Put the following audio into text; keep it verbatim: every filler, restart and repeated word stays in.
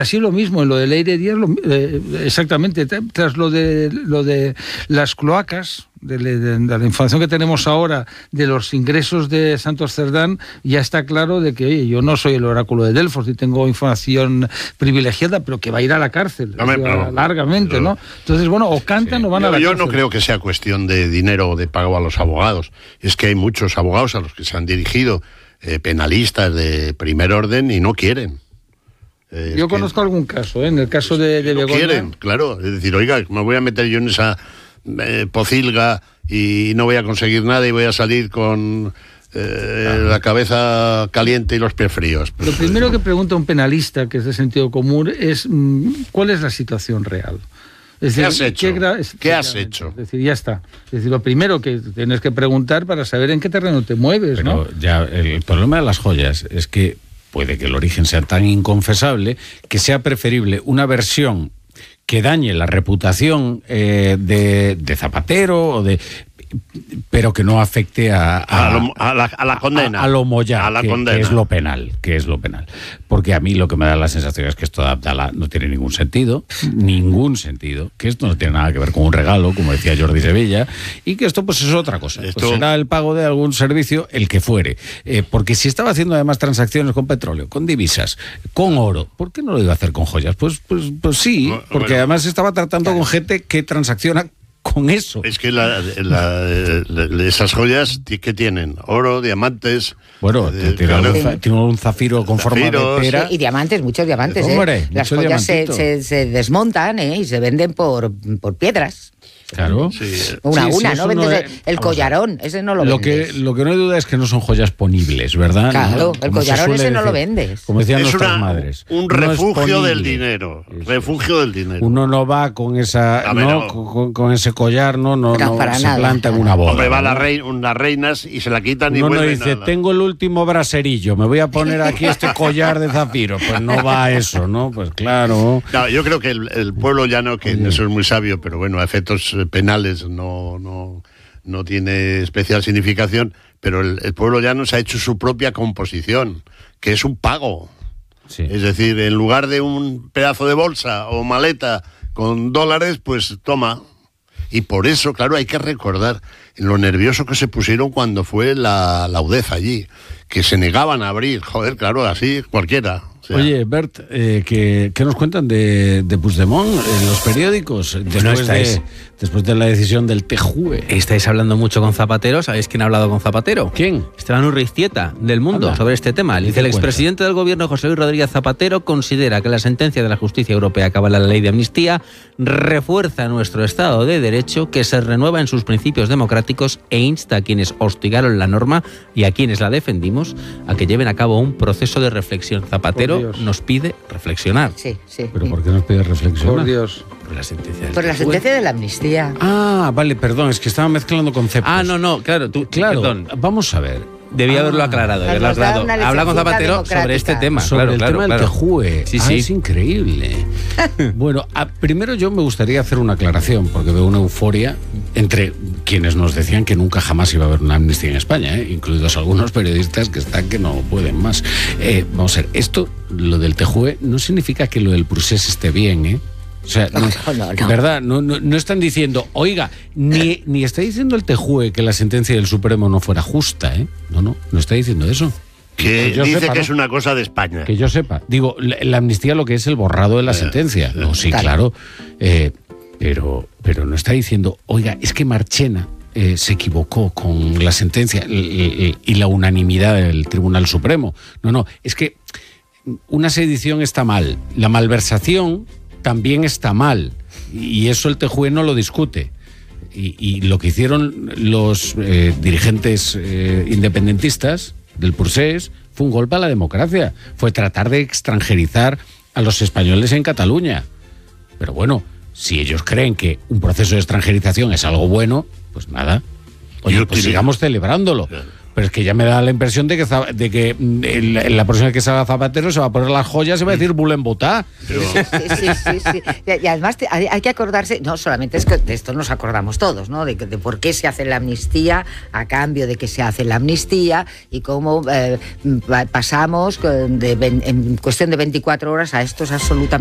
Así lo mismo, en lo de Leire Díaz, lo, eh, exactamente, tras lo de lo de las cloacas, de, de, de la información que tenemos ahora de los ingresos de Santos Cerdán, ya está claro de que oye, yo no soy el oráculo de Delfos y tengo información privilegiada, pero que va a ir a la cárcel, no me, pero, largamente, pero, ¿no? Entonces, bueno, o cantan sí, o van yo, a la yo cárcel. Yo no creo que sea cuestión de dinero o de pago a los abogados, es que hay muchos abogados a los que se han dirigido eh, penalistas de primer orden y no quieren. Eh, yo conozco que, algún caso, ¿eh? En el caso de, de no Begoña. Quieren, claro. Es decir, oiga, me voy a meter yo en esa eh, pocilga y no voy a conseguir nada y voy a salir con eh, ah. la cabeza caliente y los pies fríos. Lo primero que pregunta un penalista, que es de sentido común, es ¿cuál es la situación real? Es decir, ¿Qué has hecho? ¿Qué, gra- ¿Qué has hecho? Es decir, ya está. Es decir, lo primero que tienes que preguntar para saber en qué terreno te mueves, Pero ¿no? ya el problema de las joyas es que puede que el origen sea tan inconfesable que sea preferible una versión que dañe la reputación eh, de, de Zapatero o de... pero que no afecte a, a, a, lo, a, la, a la condena. A, a lo Moyá, a la que, condena. que es lo penal, que es lo penal. Porque a mí lo que me da la sensación es que esto de Abdala no tiene ningún sentido, ningún sentido, que esto no tiene nada que ver con un regalo, como decía Jordi Sevilla, y que esto pues es otra cosa. Esto... Pues será el pago de algún servicio, el que fuere. Eh, porque si estaba haciendo además transacciones con petróleo, con divisas, con oro, ¿por qué no lo iba a hacer con joyas? Pues, pues, pues sí, porque bueno, además estaba tratando claro. con gente que transacciona con eso. Es que la, la, la, esas joyas que tienen oro, diamantes. Bueno, eh, tiene, claro. un, tiene un zafiro con Zafiros, forma de pera. Sí, y diamantes, muchos diamantes. Hombre, ¿eh? Las joyas se, se, se desmontan ¿eh? y se venden por, por piedras. Claro. Sí. Una a sí, una, sí, ¿no? Vendes no el, es, el collarón, ese no lo, lo vendes. Que, lo que no hay duda es que no son joyas ponibles, ¿verdad? Claro, ¿no? el collarón ese decir, no lo vendes. Como decían es nuestras una, madres. Un no refugio del dinero. Eso. Refugio del dinero. Uno no va con esa a no, no. Con, con ese collar, no, no, no, no se nada, planta nada. en una boda. Hombre, va ¿no? la rey, unas reinas y se la quitan y Uno vuelve no dice, nada. tengo el último braserillo, me voy a poner aquí este collar de zafiro. Pues no va a eso, ¿no? Pues claro. No, yo creo que el, el pueblo llano, que Oye. eso es muy sabio, pero bueno, a efectos penales no, no, no tiene especial significación, pero el, el pueblo llano se ha hecho su propia composición, que es un pago. Sí. Es decir, en lugar de un pedazo de bolsa o maleta con dólares, pues toma. Y por eso, claro, hay que recordar lo nervioso que se pusieron cuando fue la, la UDEF allí, que se negaban a abrir. Joder, claro, así cualquiera. O sea. Oye, Bert, eh, ¿qué, ¿qué nos cuentan de, de Puigdemont en los periódicos? Después, no estáis, de, después de la decisión del T J U E. Estáis hablando mucho con Zapatero. ¿Sabéis quién ha hablado con Zapatero? ¿Quién? Esteban Urriztieta, del Mundo, Anda. sobre este tema. Dice, el expresidente del gobierno, José Luis Rodríguez Zapatero, considera que la sentencia de la justicia europea que avala la ley de amnistía refuerza nuestro Estado de Derecho, que se renueva en sus principios democráticos, e insta a quienes hostigaron la norma y a quienes la defendimos a que lleven a cabo un proceso de reflexión. Zapatero nos pide reflexionar. Sí, sí. ¿Pero por qué nos pide reflexionar? Por Dios. Por la sentencia del Por la sentencia de la amnistía. Ah, vale, perdón, es que estaba mezclando conceptos. Ah, no, no, claro, tú, claro. Perdón. Vamos a ver. Debía ah, haberlo aclarado. Haberlo aclarado. Habla con Zapatero sobre este tema. Sobre claro, el claro, tema claro. del T J U E. Sí, ah, sí. Es increíble. Bueno, a, primero yo me gustaría hacer una aclaración, porque veo una euforia entre quienes nos decían que nunca jamás iba a haber una amnistía en España, ¿eh? Incluidos algunos periodistas que están que no pueden más. Eh, vamos a ver, esto, lo del T J U E, no significa que lo del procés esté bien, ¿eh? O sea, no, no, no. ¿verdad? No, no, no están diciendo, oiga, ni, ni está diciendo el T J U E que la sentencia del Supremo no fuera justa, ¿eh? No, no, no está diciendo eso. Que dice sepa, que ¿no? es una cosa de España. Que yo sepa. Digo, la, la amnistía lo que es el borrado de la eh, sentencia. Eh, no, sí, claro. claro. Eh, pero, pero no está diciendo, oiga, es que Marchena eh, se equivocó con la sentencia y, y, y la unanimidad del Tribunal Supremo. No, no, es que una sedición está mal. La malversación también está mal, y eso el T J U E no lo discute. Y, y lo que hicieron los eh, dirigentes eh, independentistas del procés fue un golpe a la democracia, fue tratar de extranjerizar a los españoles en Cataluña. Pero bueno, si ellos creen que un proceso de extranjerización es algo bueno, pues nada, oye, pues sigamos celebrándolo. Pero es que ya me da la impresión de que, de que el, la próxima vez que salga Zapatero se va a poner las joyas y va a decir Bulen Botá. Pero... Sí, sí, sí, sí. Y, y además te, hay, hay que acordarse, no solamente es que de esto nos acordamos todos, ¿no? De, de por qué se hace la amnistía, a cambio de que se hace la amnistía y cómo eh, pasamos de, en cuestión de veinticuatro horas a estos absolutamente